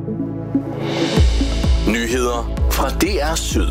Nyheder fra DR Syd.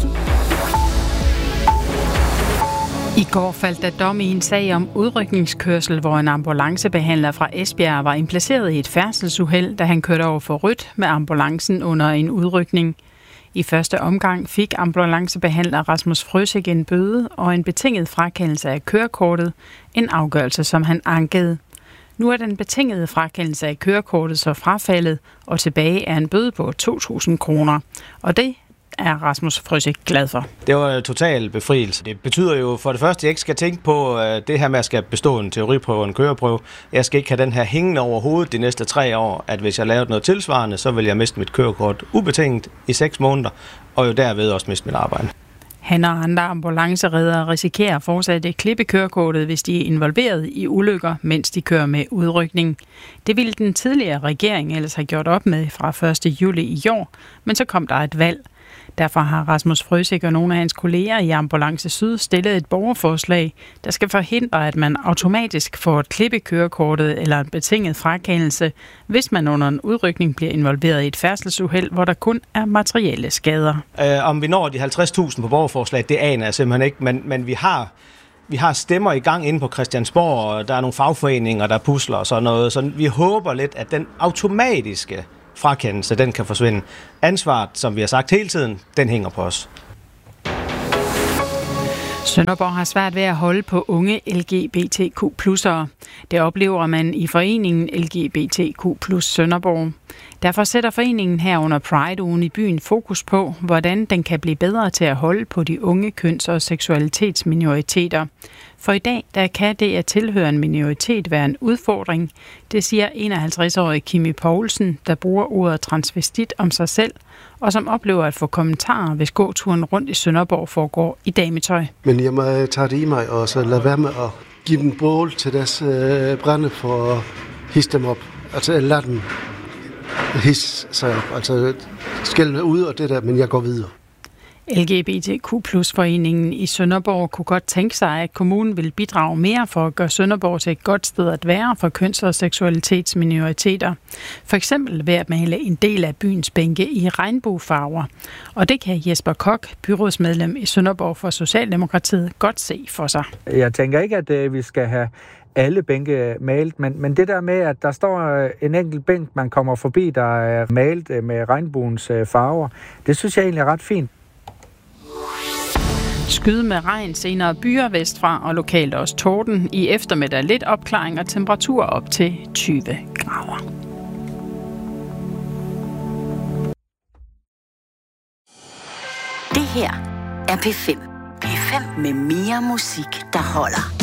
I går faldt der dom i en sag om udrykningskørsel, hvor en ambulancebehandler fra Esbjerg var indplaceret i et færdselsuheld, da han kørte over for rødt med ambulancen under en udrykning. I første omgang fik ambulancebehandler Rasmus Frøsik en bøde og en betinget frakendelse af kørekortet, en afgørelse, som han ankede. Nu er den betingede frakendelse af kørekortet så frafaldet, og tilbage er en bøde på 2.000 kroner. Og det er Rasmus Frøsik glad for. Det var total befrielse. Det betyder jo for det første, at jeg ikke skal tænke på det her med at skal bestå en teoriprøve og en køreprøve. Jeg skal ikke have den her hængende over hovedet de næste 3 år, at hvis jeg lavede noget tilsvarende, så vil jeg miste mit kørekort ubetinget i 6 måneder, og jo derved også miste mit arbejde. Han og andre ambulancereddere risikerer fortsat at klippe kørekortet, hvis de er involveret i ulykker, mens de kører med udrykning. Det ville den tidligere regering ellers have gjort op med fra 1. juli i år, men så kom der et valg. Derfor har Rasmus Frøsik og nogle af hans kolleger i Ambulance Syd stillet et borgerforslag, der skal forhindre, at man automatisk får et klip i kørekortet eller en betinget frakendelse, hvis man under en udrykning bliver involveret i et færdselsuheld, hvor der kun er materielle skader. Om vi når de 50.000 på borgerforslag, det aner jeg simpelthen ikke, men vi har stemmer i gang inde på Christiansborg, og der er nogle fagforeninger, der pusler og sådan noget, så vi håber lidt, at den automatiske frakendelse, den kan forsvinde. Ansvaret, som vi har sagt hele tiden, den hænger på os. Sønderborg har svært ved at holde på unge LGBTQ+'ere. Det oplever man i foreningen LGBTQ+ Sønderborg. Derfor sætter foreningen her under Pride-ugen i byen fokus på, hvordan den kan blive bedre til at holde på de unge køns- og seksualitetsminoriteter. For i dag, der kan det at tilhøre en minoritet være en udfordring. Det siger 51-årige Kimi Poulsen, der bruger ordet transvestit om sig selv, og som oplever at få kommentarer, hvis gåturen rundt i Sønderborg foregår i dametøj. Men jeg må tage det i mig og så lade være med at give dem bål til deres brænde for at hisse dem op. Altså lade dem hisse sig op. Altså skælde ud og det der, men jeg går videre. LGBTQ+-foreningen i Sønderborg kunne godt tænke sig, at kommunen vil bidrage mere for at gøre Sønderborg til et godt sted at være for køns- og seksualitetsminoriteter. For eksempel ved at male en del af byens bænke i regnbuefarver. Og det kan Jesper Kok, byrådsmedlem i Sønderborg for Socialdemokratiet, godt se for sig. Jeg tænker ikke, at vi skal have alle bænke malet, men det der med, at der står en enkelt bænk, man kommer forbi, der er malet med regnbuens farver, det synes jeg egentlig er ret fint. Skyde med regn, senere byer vestfra og lokalt også torden. I eftermiddag lidt opklaring og temperatur op til 20 grader. Det her er P5. P5 med mere musik, der holder.